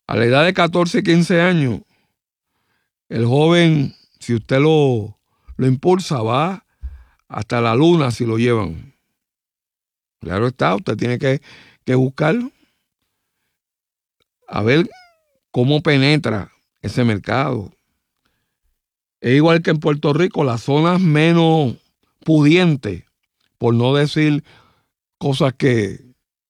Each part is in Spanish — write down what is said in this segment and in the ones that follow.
A la edad de 14 y 15 años, el joven, si usted lo impulsa, va hasta la luna si lo llevan. Claro está, usted tiene que buscarlo, a ver cómo penetra ese mercado. Es igual que en Puerto Rico, las zonas menos pudientes, por no decir cosas que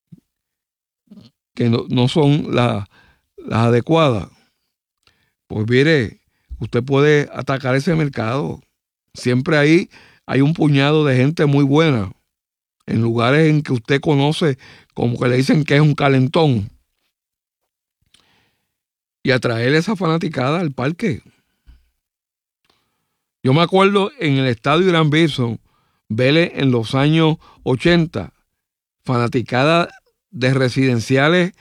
no son las adecuadas. Pues mire, usted puede atacar ese mercado. Siempre ahí hay un puñado de gente muy buena, en lugares en que usted conoce, como que le dicen que es un calentón, y atraer esa fanaticada al parque. Yo me acuerdo en el estadio Irán Bison, Vélez en los años 80, fanaticada de residenciales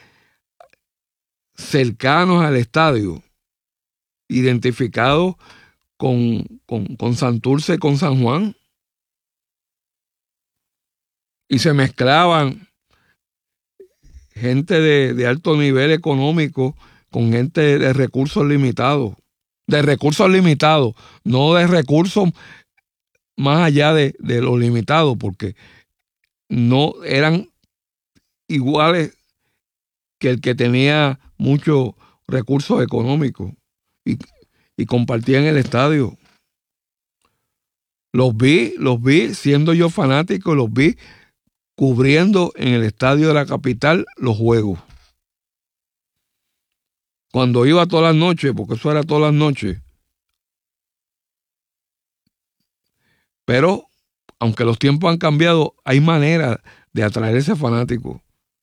cercanos al estadio, identificados con Santurce y con San Juan, y se mezclaban gente de alto nivel económico con gente de recursos limitados. De recursos limitados, no de recursos más allá de lo limitado, porque no eran iguales que el que tenía muchos recursos económicos y compartían el estadio. Los vi siendo yo fanático, los vi cubriendo en el estadio de la capital los juegos. Cuando iba todas las noches, porque eso era todas las noches. Pero, aunque los tiempos han cambiado, hay manera de atraer ese fanático.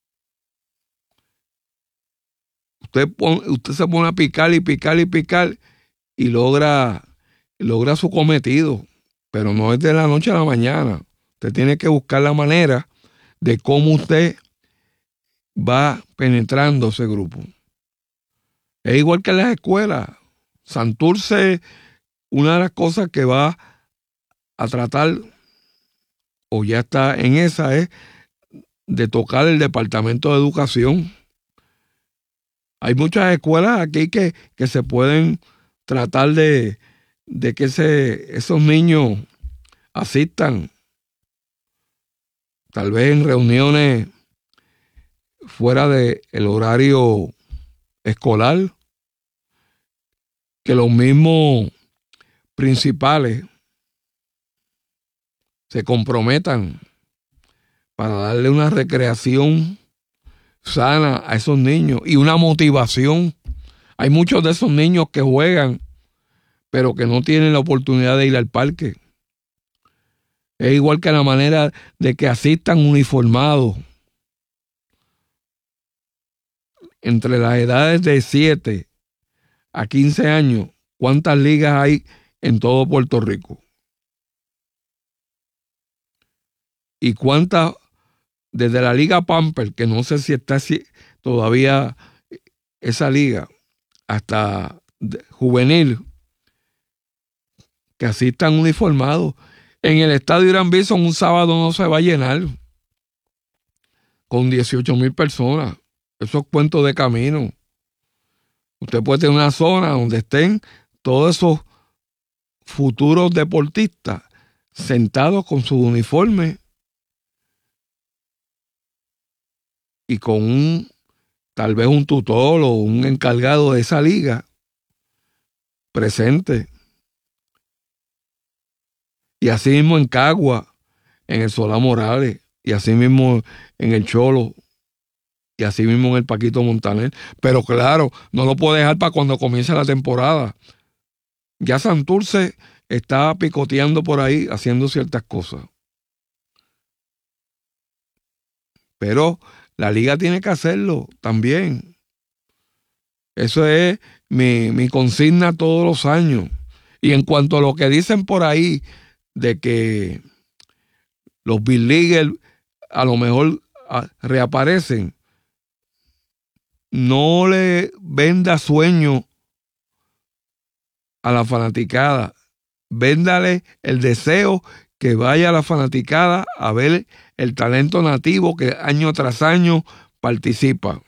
Usted se pone a picar y picar y picar y logra su cometido, pero no es de la noche a la mañana. Usted tiene que buscar la manera de cómo usted va penetrando ese grupo. Es igual que en las escuelas. Santurce, una de las cosas que va a tratar, o ya está en esa, es de tocar el departamento de educación. Hay muchas escuelas aquí que se pueden tratar de que esos niños asistan, tal vez en reuniones fuera del horario escolar, que los mismos principales se comprometan para darle una recreación sana a esos niños y una motivación. Hay muchos de esos niños que juegan, pero que no tienen la oportunidad de ir al parque. Es igual que la manera de que asistan uniformados. Entre las edades de 7 a 15 años, ¿cuántas ligas hay en todo Puerto Rico? ¿Y cuántas desde la Liga Pamper, que no sé si está todavía esa liga, hasta juvenil, que asistan uniformados? En el estadio Irán Bison un sábado no se va a llenar con 18,000 personas. Eso es cuento de camino. Usted puede tener una zona donde estén todos esos futuros deportistas sentados con su uniforme y con tal vez un tutor o un encargado de esa liga presente. Y así mismo en Cagua, en el Solá Morales, y así mismo en el Cholo, y así mismo en el Paquito Montaner. Pero claro, no lo puede dejar para cuando comience la temporada. Ya Santurce está picoteando por ahí, haciendo ciertas cosas. Pero la liga tiene que hacerlo también. Eso es mi consigna todos los años. Y en cuanto a lo que dicen por ahí, de que los big leaguers a lo mejor reaparecen, no le venda sueño a la fanaticada. Véndale el deseo que vaya a la fanaticada a ver el talento nativo que año tras año participa.